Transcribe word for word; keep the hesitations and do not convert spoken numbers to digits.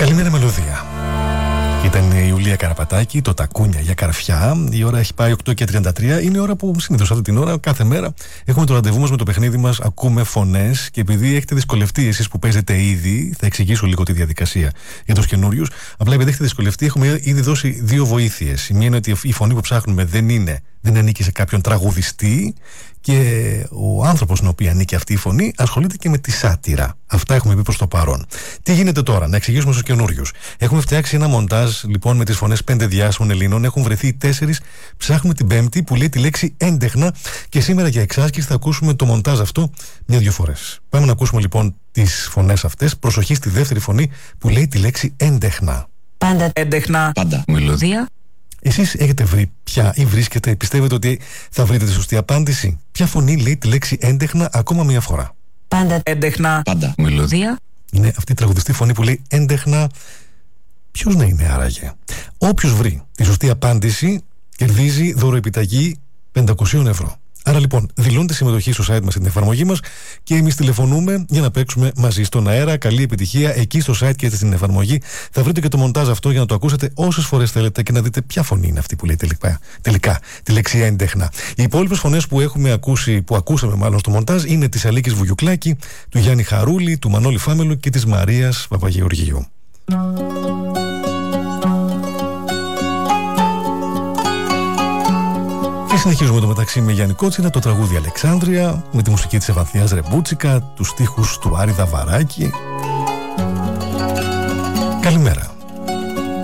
Καλημέρα μελωδία. Ήταν η Ιουλία Καραπατάκη, το Τακούνια για καρφιά. Η ώρα έχει πάει οκτώ και τριάντα τρία. Είναι η ώρα που συνήθως αυτή την ώρα, κάθε μέρα, έχουμε το ραντεβού μας με το παιχνίδι μας. Ακούμε φωνές. Και επειδή έχετε δυσκολευτεί εσείς που παίζετε ήδη, θα εξηγήσω λίγο τη διαδικασία για τους καινούριους. Απλά επειδή έχετε δυσκολευτεί, έχουμε ήδη δώσει δύο βοήθειες. Η μία είναι ότι η φωνή που ψάχνουμε δεν είναι, δεν ανήκει σε κάποιον τραγουδιστή. Και ο άνθρωπος στον οποίο ανήκει αυτή η φωνή ασχολείται και με τη σάτυρα. Αυτά έχουμε πει προς το παρόν. Τι γίνεται τώρα, να εξηγήσουμε στους καινούριους. Έχουμε φτιάξει ένα μοντάζ λοιπόν με τις φωνές πέντε διάσημων Ελλήνων. Έχουν βρεθεί οι τέσσερις. Ψάχνουμε την πέμπτη που λέει τη λέξη έντεχνα. Και σήμερα για εξάσκηση θα ακούσουμε το μοντάζ αυτό μια-δυο φορές. Πάμε να ακούσουμε λοιπόν τις φωνές αυτές. Προσοχή στη δεύτερη φωνή που λέει τη λέξη έντεχνα. Πάντα έντεχνα. Πάντα μελωδία. Εσείς έχετε βρει πια ή βρίσκετε, πιστεύετε ότι θα βρείτε τη σωστή απάντηση? Ποια φωνή λέει τη λέξη έντεχνα ακόμα μία φορά? Πάντα έντεχνα. Πάντα μελωδία. Είναι αυτή η τραγουδιστή φωνή που λέει έντεχνα. Ποιος να είναι άραγε? Όποιος βρει τη σωστή απάντηση κερδίζει δωροεπιταγή πεντακόσια ευρώ. Άρα λοιπόν, δηλώνετε συμμετοχή στο site μας, στην εφαρμογή μας, και εμείς τηλεφωνούμε για να παίξουμε μαζί στον αέρα. Καλή επιτυχία εκεί στο site και στην εφαρμογή. Θα βρείτε και το μοντάζ αυτό για να το ακούσετε όσες φορές θέλετε και να δείτε ποια φωνή είναι αυτή που λέει τελικά, τελικά τη λέξη έντεχνα. Οι υπόλοιπες φωνές που έχουμε ακούσει, που ακούσαμε μάλλον στο μοντάζ, είναι της Αλίκης Βουγιουκλάκη, του Γιάννη Χαρούλη, του Μανώλη Φάμελου και της Μαρίας Παπαγεωργίου. Και συνεχίζουμε το μεταξύ με Γιάννη Κότσινα, το τραγούδι Αλεξάνδρεια, με τη μουσική της Ευανθιάς Ρεμπούτσικα, τους στίχους του Άρη Δαβαράκη. Καλημέρα.